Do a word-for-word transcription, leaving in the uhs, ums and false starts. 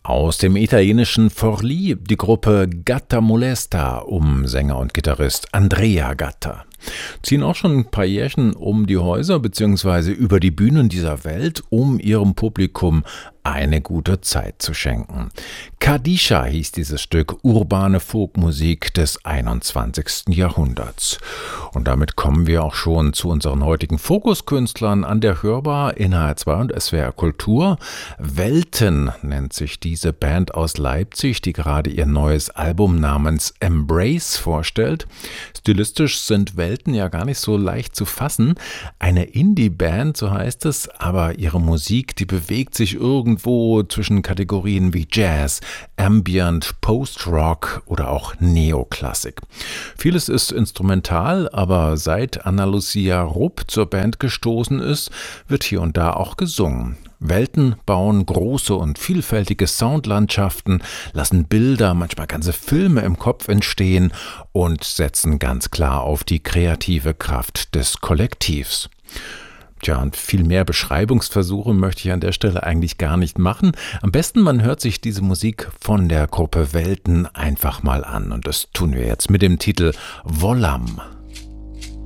Aus dem italienischen Forlì die Gruppe Gatta Molesta um Sänger und Gitarrist Andrea Gatta. Ziehen auch schon ein paar Jährchen um die Häuser bzw. über die Bühnen dieser Welt, um ihrem Publikum eine gute Zeit zu schenken. Kadisha hieß dieses Stück, urbane Folkmusik des einundzwanzigsten Jahrhunderts. Und damit kommen wir auch schon zu unseren heutigen Fokuskünstlern an der Hörbar in H R zwei und S W R Kultur. Welten nennt sich diese Band aus Leipzig, die gerade ihr neues Album namens Embrace vorstellt. Stilistisch sind Welten ja gar nicht so leicht zu fassen. Eine Indie-Band, so heißt es, aber ihre Musik, die bewegt sich irgendwo zwischen Kategorien wie Jazz, Ambient, Post-Rock oder auch Neoklassik. Vieles ist instrumental, aber seit Anna Lucia Rupp zur Band gestoßen ist, wird hier und da auch gesungen. Welten bauen große und vielfältige Soundlandschaften, lassen Bilder, manchmal ganze Filme im Kopf entstehen und setzen ganz klar auf die kreative Kraft des Kollektivs. Tja, und viel mehr Beschreibungsversuche möchte ich an der Stelle eigentlich gar nicht machen. Am besten, man hört sich diese Musik von der Gruppe Welten einfach mal an. Und das tun wir jetzt mit dem Titel Volam.